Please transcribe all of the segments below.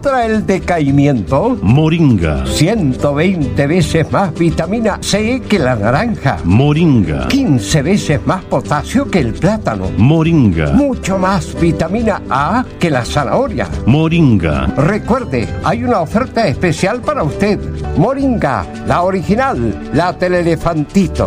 contra el decaimiento. Moringa. 120 veces más vitamina C que la naranja. Moringa. 15 veces más potasio que el plátano. Moringa. Mucho más vitamina A que la zanahoria. Moringa. Recuerde, hay una oferta especial para usted. Moringa, la original, la del elefantito.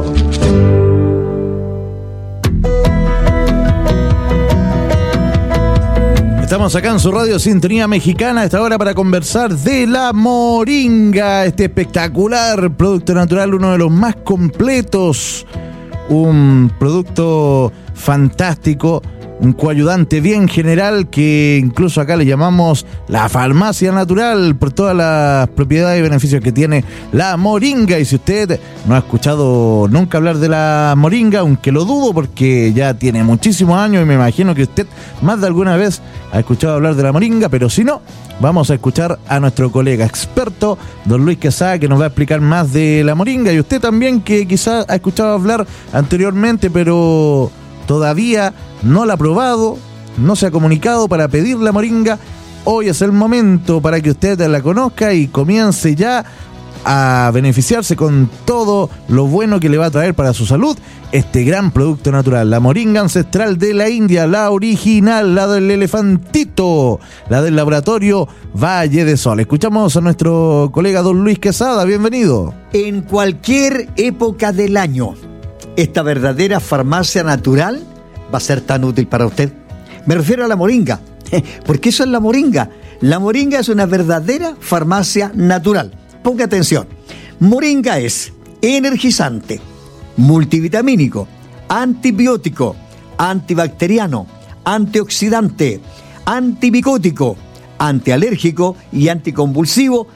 Estamos acá en su radio Sintonía Mexicana a esta hora para conversar de la moringa, este espectacular producto natural, uno de los más completos, un producto fantástico, un coayudante bien general que incluso acá le llamamos la farmacia natural por todas las propiedades y beneficios que tiene la moringa. Y si usted no ha escuchado nunca hablar de la moringa, aunque lo dudo porque ya tiene muchísimos años y me imagino que usted más de alguna vez ha escuchado hablar de la moringa, pero si no, vamos a escuchar a nuestro colega experto, don Luis Quesada, que nos va a explicar más de la moringa. Y usted también, que quizás ha escuchado hablar anteriormente, pero todavía no la ha probado, no se ha comunicado para pedir la moringa. Hoy es el momento para que usted la conozca y comience ya a beneficiarse con todo lo bueno que le va a traer para su salud este gran producto natural, la moringa ancestral de la India, la original, la del elefantito, la del laboratorio Valle de Sol. Escuchamos a nuestro colega don Luis Quesada, bienvenido. En cualquier época del año, esta verdadera farmacia natural va a ser tan útil para usted. Me refiero a la moringa, porque eso es la moringa. La moringa es una verdadera farmacia natural. Ponga atención. Moringa es energizante, multivitamínico, antibiótico, antibacteriano, antioxidante, antimicótico, antialérgico y anticonvulsivo,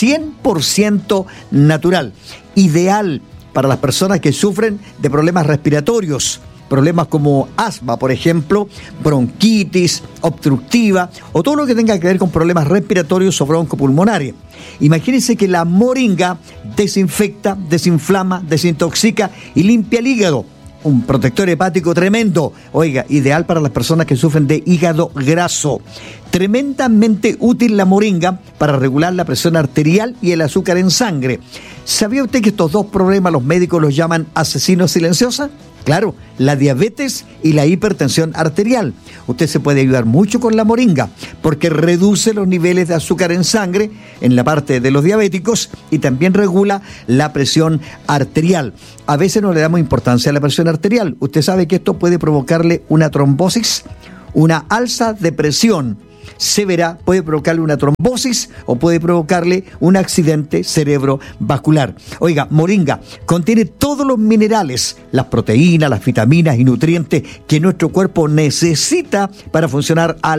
100% natural. Ideal para las personas que sufren de problemas respiratorios, problemas como asma, por ejemplo, bronquitis obstructiva o todo lo que tenga que ver con problemas respiratorios o broncopulmonares. Imagínense que la moringa desinfecta, desinflama, desintoxica y limpia el hígado. Un protector hepático tremendo. Oiga, ideal para las personas que sufren de hígado graso. Tremendamente útil la moringa para regular la presión arterial y el azúcar en sangre. ¿Sabía usted que estos dos problemas los médicos los llaman asesinos silenciosos? Claro, la diabetes y la hipertensión arterial. Usted se puede ayudar mucho con la moringa porque reduce los niveles de azúcar en sangre en la parte de los diabéticos y también regula la presión arterial. A veces no le damos importancia a la presión arterial. Usted sabe que esto puede provocarle una trombosis, una alza de presión severa, puede provocarle una trombosis o puede provocarle un accidente cerebrovascular. Oiga, moringa contiene todos los minerales, las proteínas, las vitaminas y nutrientes que nuestro cuerpo necesita para funcionar al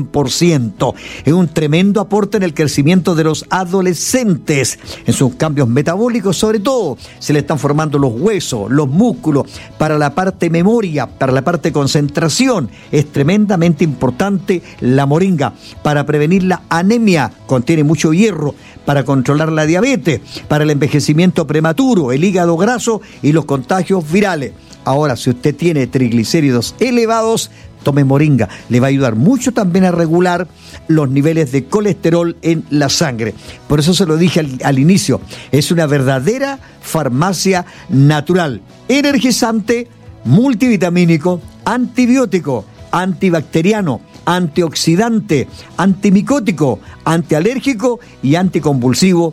100%. Es un tremendo aporte en el crecimiento de los adolescentes, en sus cambios metabólicos, sobre todo se le están formando los huesos, los músculos, para la parte memoria, para la parte concentración. Es tremendamente importante la moringa. Para prevenir la anemia, contiene mucho hierro, para controlar la diabetes, para el envejecimiento prematuro, el hígado graso y los contagios virales. Ahora, si usted tiene triglicéridos elevados, tome moringa. Le va a ayudar mucho también a regular los niveles de colesterol en la sangre. Por eso se lo dije al inicio, es una verdadera farmacia natural, energizante, multivitamínico, antibiótico, antibacteriano, antioxidante, antimicótico, antialérgico y anticonvulsivo,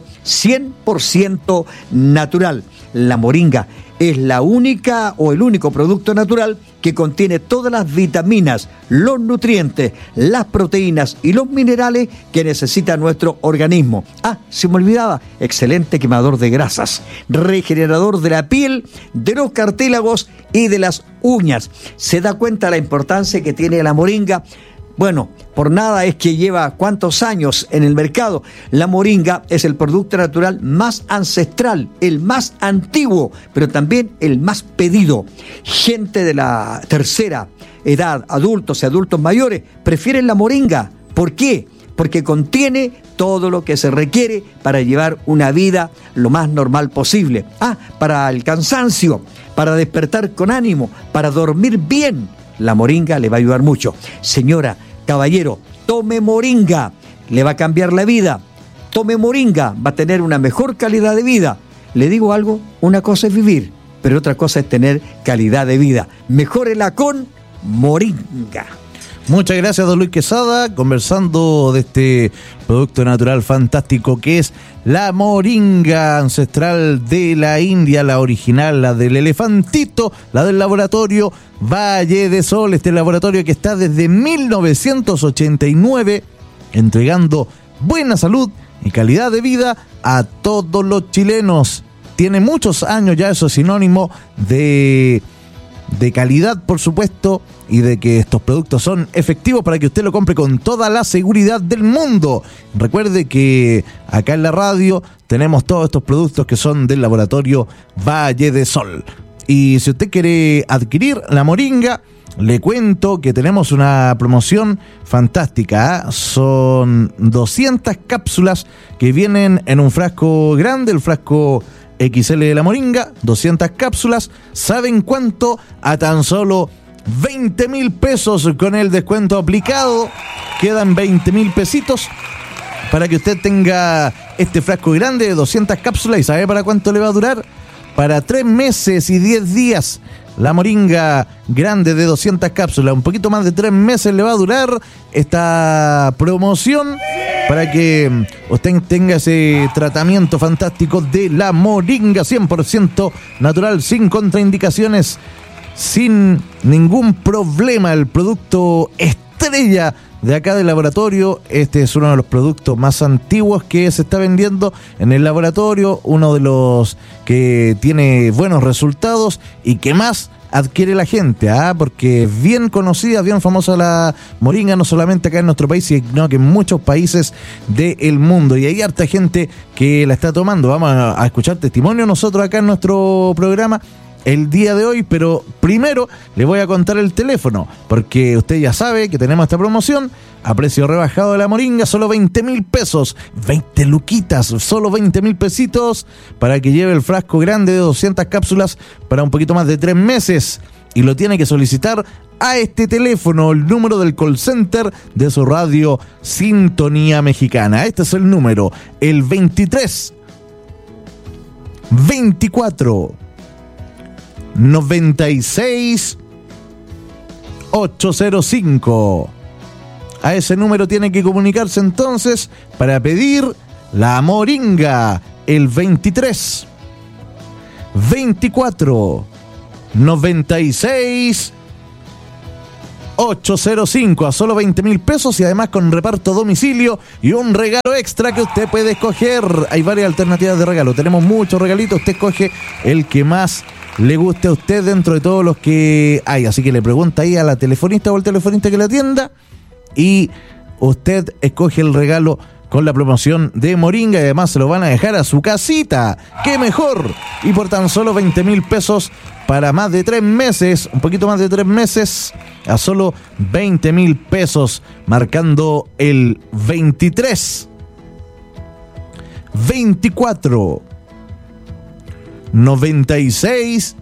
100% natural. La moringa es la única o el único producto natural que contiene todas las vitaminas, los nutrientes, las proteínas y los minerales que necesita nuestro organismo. Ah, se me olvidaba, excelente quemador de grasas, regenerador de la piel, de los cartílagos y de las uñas. ¿Se da cuenta la importancia que tiene la moringa? Bueno, por nada es que lleva cuántos años en el mercado. La moringa es el producto natural más ancestral, el más antiguo, pero también el más pedido. Gente de la tercera edad, adultos y adultos mayores, prefieren la moringa. ¿Por qué? Porque contiene todo lo que se requiere para llevar una vida lo más normal posible. Para el cansancio, para despertar con ánimo, para dormir bien. La moringa le va a ayudar mucho. Señora, caballero, tome moringa. le va a cambiar la vida. Tome moringa, va a tener una mejor calidad de vida. Le digo algo, una cosa es vivir, pero otra cosa es tener calidad de vida. Mejórela con moringa. Muchas gracias, don Luis Quesada, conversando de este producto natural fantástico que es la moringa ancestral de la India, la original, la del elefantito, la del laboratorio Valle de Sol, este laboratorio que está desde 1989 entregando buena salud y calidad de vida a todos los chilenos. Tiene muchos años ya, eso es sinónimo de calidad, por supuesto, y de que estos productos son efectivos para que usted lo compre con toda la seguridad del mundo. Recuerde que acá en la radio tenemos todos estos productos que son del laboratorio Valle de Sol. Y si usted quiere adquirir la moringa, le cuento que tenemos una promoción fantástica, ¿eh? Son 200 cápsulas que vienen en un frasco grande, el frasco XL de la moringa, 200 cápsulas. ¿Saben cuánto? A tan solo 20.000 pesos con el descuento aplicado. Quedan 20.000 pesitos para que usted tenga este frasco grande de 200 cápsulas. ¿Y sabe para cuánto le va a durar? Para 3 meses y 10 días. La moringa grande de 200 cápsulas, un poquito más de 3 meses le va a durar esta promoción para que usted tenga ese tratamiento fantástico de la moringa 100% natural, sin contraindicaciones, sin ningún problema. El producto estrella de acá del laboratorio. Este es uno de los productos más antiguos que se está vendiendo en el laboratorio, uno de los que tiene buenos resultados y que más adquiere la gente, porque es bien conocida, bien famosa la moringa, no solamente acá en nuestro país, sino que en muchos países del mundo, y hay harta gente que la está tomando. Vamos a escuchar testimonio nosotros acá en nuestro programa el día de hoy, pero primero le voy a contar el teléfono, porque usted ya sabe que tenemos esta promoción a precio rebajado de la moringa, solo 20.000 pesos, 20 luquitas, solo 20.000 pesitos para que lleve el frasco grande de 200 cápsulas para un poquito más de 3 meses, y lo tiene que solicitar a este teléfono, el número del call center de su radio Sintonía Mexicana. Este es el número, el 23 24 96 805. A ese número tiene que comunicarse entonces para pedir la moringa, el 23 24 96 805, a solo 20.000 pesos, y además con reparto a domicilio y un regalo extra que usted puede escoger. Hay varias alternativas de regalo, tenemos muchos regalitos, usted escoge el que más le guste a usted dentro de todos los que hay. Así que le pregunta ahí a la telefonista o al telefonista que le atienda y usted escoge el regalo con la promoción de moringa, y además se lo van a dejar a su casita. ¡Qué mejor! Y por tan solo 20.000 pesos para más de 3 meses, un poquito más de 3 meses, a solo 20.000 pesos, marcando el 23 24 96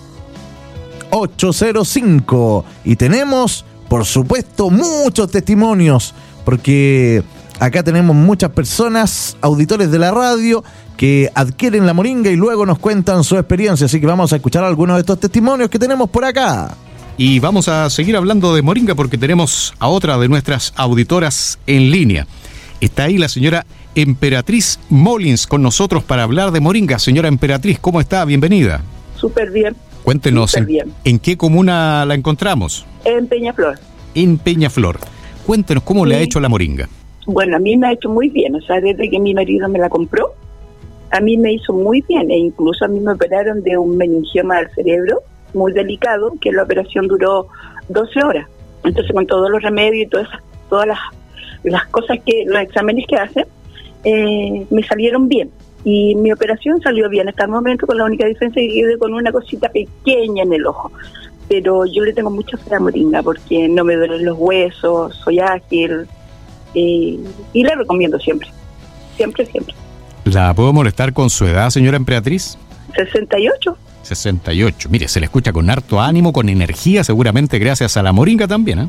805. Y tenemos, por supuesto, muchos testimonios, porque acá tenemos muchas personas, auditores de la radio, que adquieren la moringa y luego nos cuentan su experiencia. Así que vamos a escuchar algunos de estos testimonios que tenemos por acá. Y vamos a seguir hablando de moringa porque tenemos a otra de nuestras auditoras en línea. Está ahí la señora Emperatriz Molins con nosotros para hablar de moringa. Señora Emperatriz, ¿cómo está? Bienvenida. Súper bien. Cuéntenos, ¿en qué comuna la encontramos? En Peñaflor. En Peñaflor. Cuéntenos cómo le ha hecho la moringa. Bueno, a mí me ha hecho muy bien, o sea, desde que mi marido me la compró, a mí me hizo muy bien, e incluso a mí me operaron de un meningioma del cerebro, muy delicado, que la operación duró 12 horas. Entonces, con todos los remedios y todas las cosas los exámenes que hacen, me salieron bien. Y mi operación salió bien hasta el momento, con la única diferencia que quedé con una cosita pequeña en el ojo. Pero yo le tengo mucha fe a moringa porque no me duelen los huesos, soy ágil, y la recomiendo siempre. Siempre. ¿La puedo molestar con su edad, señora Emperatriz? 68. 68. Mire, se le escucha con harto ánimo, con energía, seguramente gracias a la moringa también, ¿eh?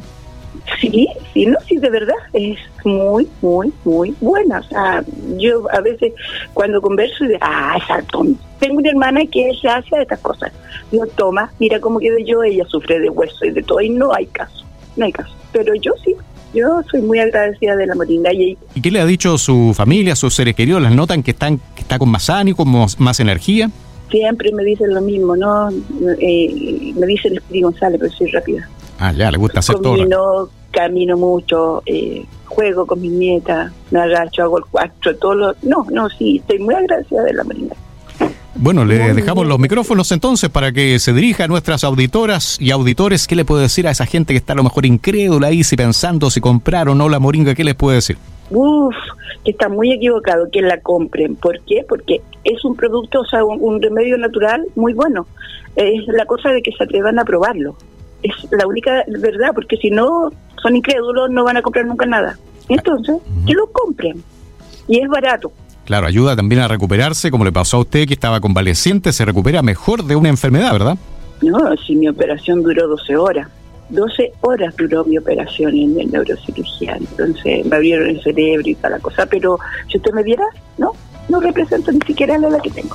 Sí, de verdad, es muy, muy, muy buena. O sea, yo a veces cuando converso, digo, exacto, tengo una hermana que se hace estas cosas. Digo, toma, mira cómo quedo yo, ella sufre de hueso y de todo, y no hay caso. Pero yo sí, yo soy muy agradecida de la moringa. ¿Y qué le ha dicho su familia, sus seres queridos? ¿Las notan que está con más ánimo, con más energía? Siempre me dicen lo mismo, ¿no? Me dice el Espíritu González, pero soy rápida. Le gusta hacer todo. Camino mucho, juego con mis nietas, me agacho, hago el 4, todo lo... Sí, estoy muy agradecida de la moringa. Bueno, le dejamos los micrófonos entonces para que se dirija a nuestras auditoras y auditores. ¿Qué le puede decir a esa gente que está a lo mejor incrédula ahí, si pensando si comprar o no la moringa? ¿Qué les puede decir? Que está muy equivocado, que la compren. ¿Por qué? Porque es un producto, o sea, un remedio natural muy bueno. Es la cosa de que se atrevan a probarlo. Es la única verdad, porque si no son incrédulos no van a comprar nunca nada. Entonces, que lo compren. Y es barato. Claro, ayuda también a recuperarse, como le pasó a usted, que estaba convaleciente, se recupera mejor de una enfermedad, ¿verdad? No, si mi operación duró 12 horas. 12 horas duró mi operación en el neurocirugía. Entonces me abrieron el cerebro y toda la cosa. Pero si usted me viera, no represento ni siquiera la edad que tengo.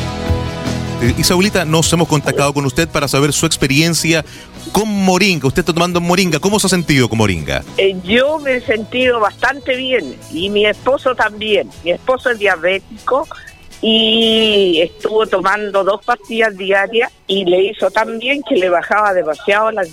Isabelita, nos hemos contactado con usted para saber su experiencia con moringa. Usted está tomando moringa. ¿Cómo se ha sentido con moringa? Yo me he sentido bastante bien y mi esposo también. Mi esposo es diabético y estuvo tomando 2 pastillas diarias y le hizo tan bien que le bajaba demasiado la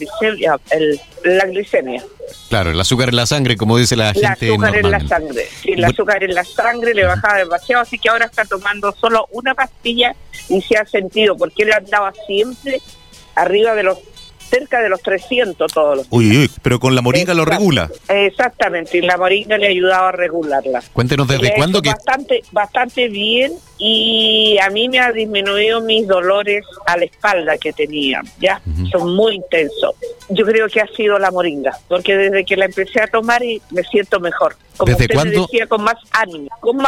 glicemia. Claro, el azúcar en la sangre, como dice la gente. El azúcar en la sangre. Sí, el azúcar en la sangre le bajaba demasiado, así que ahora está tomando solo una pastilla y se ha sentido, porque él andaba siempre arriba de cerca de los 300 todos los días. Uy, pero con la moringa lo regula. Exactamente, y la moringa le ayudaba a regularla. Cuéntenos desde cuándo que... Bastante bien, y a mí me ha disminuido mis dolores a la espalda que tenía, ¿ya? Son muy intensos. Yo creo que ha sido la moringa, porque desde que la empecé a tomar y me siento mejor. Como ¿Desde usted cuándo? me decía, con más ánimo.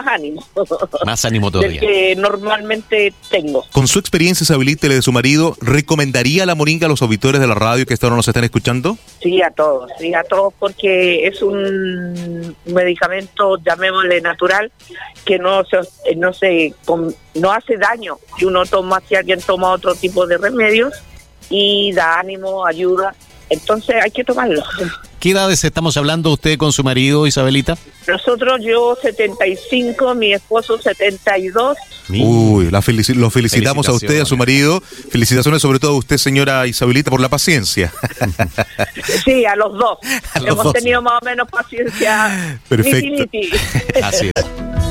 Más ánimo todavía. Del que normalmente tengo. Con su experiencia, Isabelita, y la de su marido, ¿recomendaría la moringa a los auditores de la radio que ahora nos están escuchando? Sí, a todos, porque es un medicamento, llamémosle natural, que no hace daño si uno toma, si alguien toma otro tipo de remedios, y da ánimo, ayuda. Entonces hay que tomarlo. ¿Qué edades estamos hablando usted con su marido, Isabelita? Nosotros, yo 75, mi esposo 72. Uy, lo felicitamos a usted y a su marido. Felicitaciones sobre todo a usted, señora Isabelita, por la paciencia. Sí, a los dos. Hemos tenido más o menos paciencia. Perfecto. Así es.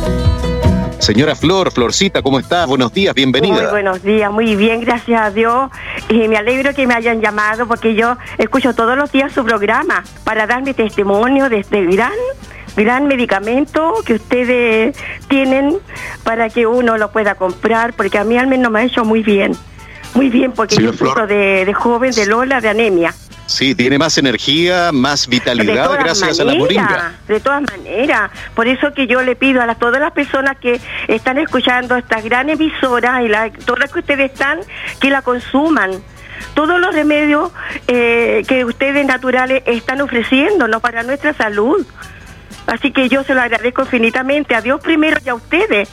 Señora Florcita, ¿cómo está? Buenos días, bienvenida. Muy buenos días, muy bien, gracias a Dios. Y me alegro que me hayan llamado porque yo escucho todos los días su programa para dar mi testimonio de este gran medicamento que ustedes tienen para que uno lo pueda comprar, porque a mí al menos me ha hecho muy bien, porque yo sufro de joven, de Lola, de anemia. Sí, tiene más energía, más vitalidad gracias a la moringa. De todas maneras, por eso que yo le pido a todas las personas que están escuchando esta gran emisora y todas las que ustedes están, que la consuman. Todos los remedios que ustedes naturales están ofreciéndonos para nuestra salud. Así que yo se lo agradezco infinitamente a Dios primero y a ustedes.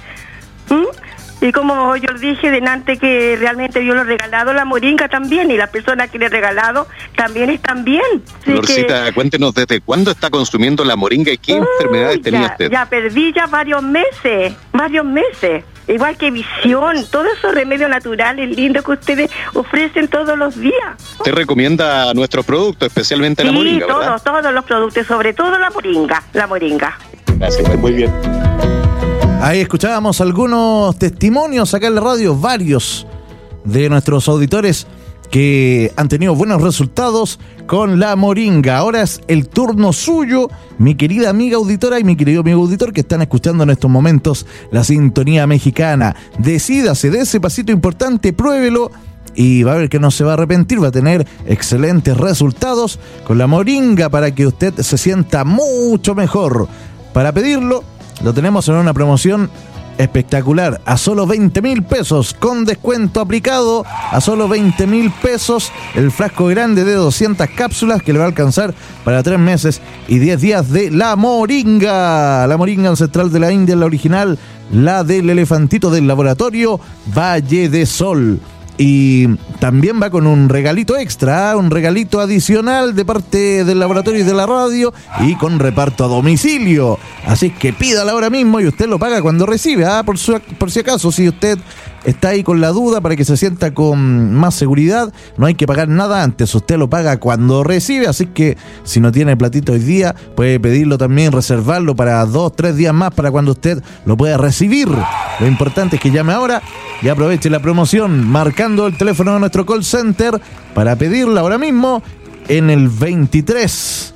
Y como yo dije delante, que realmente Dios lo ha regalado la moringa también, y las personas que le he regalado también están bien. Florcita, cuéntenos desde cuándo está consumiendo la moringa y qué enfermedades tenía usted. Ya perdí varios meses. Igual que visión, todos esos remedios naturales lindos que ustedes ofrecen todos los días. Usted recomienda nuestros productos, especialmente la moringa, ¿verdad? Todos los productos, sobre todo la moringa. Gracias, muy bien. Ahí escuchábamos algunos testimonios acá en la radio, varios de nuestros auditores que han tenido buenos resultados con la moringa. Ahora es el turno suyo, mi querida amiga auditora y mi querido amigo auditor que están escuchando en estos momentos la sintonía mexicana. Decídase de ese pasito importante, pruébelo y va a ver que no se va a arrepentir, va a tener excelentes resultados con la moringa para que usted se sienta mucho mejor. Para pedirlo, lo tenemos en una promoción espectacular, a solo 20.000 pesos, con descuento aplicado, a solo 20.000 pesos, el frasco grande de 200 cápsulas que le va a alcanzar para 3 meses y 10 días de la moringa. La moringa ancestral de la India, la original, la del elefantito del laboratorio Valle de Sol. Y también va con un regalito extra, un regalito adicional de parte del laboratorio y de la radio, y con reparto a domicilio. Así que pídala ahora mismo y usted lo paga cuando recibe. Por si acaso, si usted está ahí con la duda, para que se sienta con más seguridad, no hay que pagar nada antes, usted lo paga cuando recibe. Así que si no tiene platito hoy día, puede pedirlo también, reservarlo para 2-3 días más, para cuando usted lo pueda recibir. Lo importante es que llame ahora y aproveche la promoción marcando el teléfono de nuestro call center para pedirla ahora mismo en el 23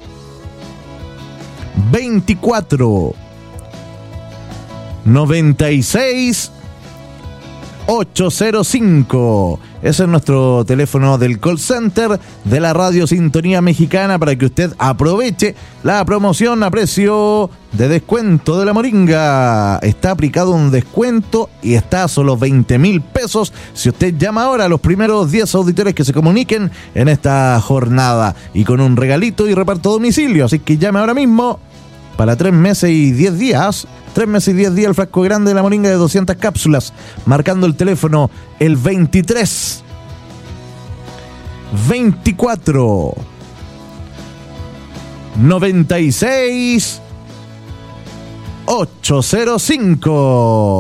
24 96 805. Ese es nuestro teléfono del call center de la Radio Sintonía Mexicana, para que usted aproveche la promoción a precio de descuento de la moringa. Está aplicado un descuento y está a solo 20.000 pesos si usted llama ahora a los primeros 10 auditores que se comuniquen en esta jornada, y con un regalito y reparto a domicilio. Así que llame ahora mismo para 3 meses y 10 días. 3 meses y 10 días el frasco grande de la moringa de 200 cápsulas, marcando el teléfono el 23 24 96 805.